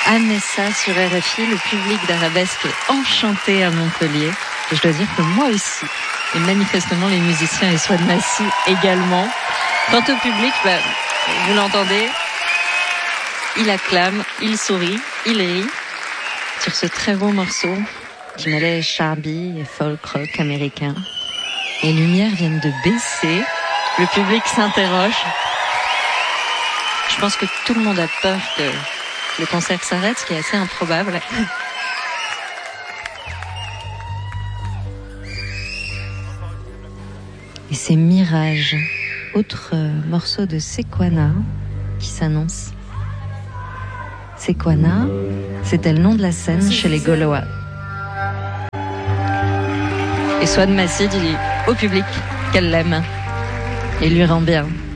Anessa sur RFI, le public d'Arabesque est enchanté à Montpellier. Et je dois dire que moi aussi. Et manifestement, les musiciens et Souad Massi également. Quant au public, vous l'entendez, il acclame, il sourit, il rit sur ce très beau morceau qui mêlait charby et folk rock américain. Les lumières viennent de baisser, le public s'interroge. Je pense que tout le monde a peur que le concert s'arrête, ce qui est assez improbable. Et c'est Mirage, autre morceau de Sequana qui s'annonce. Sequana, c'était le nom de la scène chez les Gaulois. Et Souad Massi dit au public qu'elle l'aime et lui rend bien.